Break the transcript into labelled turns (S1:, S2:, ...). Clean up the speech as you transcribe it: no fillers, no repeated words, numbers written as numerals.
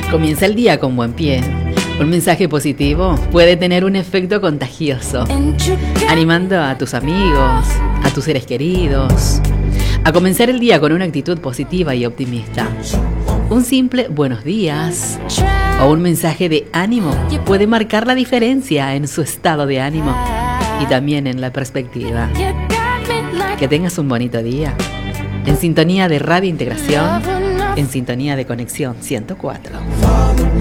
S1: Comienza el día con buen pie. Un mensaje positivo puede tener un efecto contagioso, animando a tus amigos, a tus seres queridos, a comenzar el día con una actitud positiva y optimista. Un simple buenos días o un mensaje de ánimo puede marcar la diferencia en su estado de ánimo y también en la perspectiva. Que tengas un bonito día. En sintonía de Radio Integración, en sintonía de Conexión 104.